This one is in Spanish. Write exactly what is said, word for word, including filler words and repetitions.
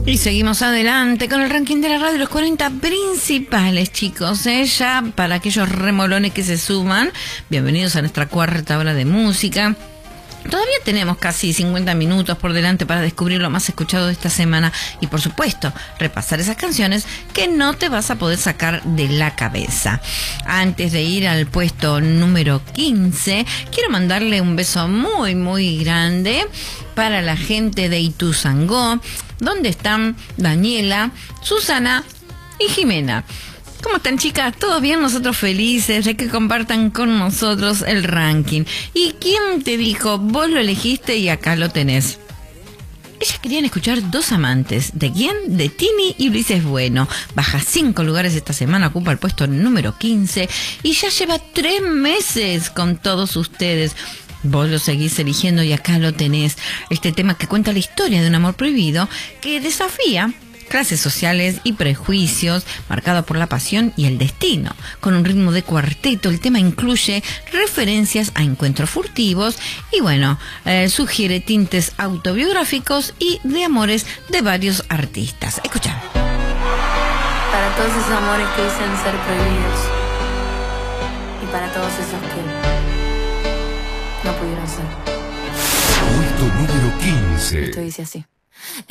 Y seguimos adelante con el ranking de la radio, los cuarenta principales, chicos, ¿eh? Ya para aquellos remolones que se suman, bienvenidos a nuestra cuarta hora de música. Todavía tenemos casi cincuenta minutos por delante para descubrir lo más escuchado de esta semana y, por supuesto, repasar esas canciones que no te vas a poder sacar de la cabeza. Antes de ir al puesto número quince, quiero mandarle un beso muy, muy grande para la gente de Ituzaingó, donde están Daniela, Susana y Jimena. ¿Cómo están, chicas? ¿Todo bien? Nosotros felices de que compartan con nosotros el ranking. ¿Y quién te dijo? Vos lo elegiste y acá lo tenés. Ellas querían escuchar Dos Amantes. ¿De quién? De Tini y Ulises Bueno. Baja cinco lugares esta semana, ocupa el puesto número quince y ya lleva tres meses con todos ustedes. Vos lo seguís eligiendo y acá lo tenés. Este tema que cuenta la historia de un amor prohibido que desafía clases sociales y prejuicios, marcado por la pasión y el destino. Con un ritmo de cuarteto, el tema incluye referencias a encuentros furtivos y, bueno, eh, sugiere tintes autobiográficos y de amores de varios artistas. Escucha. Para todos esos amores que dicen ser prohibidos y para todos esos que no pudieron ser. Puesto número quince. Esto dice así.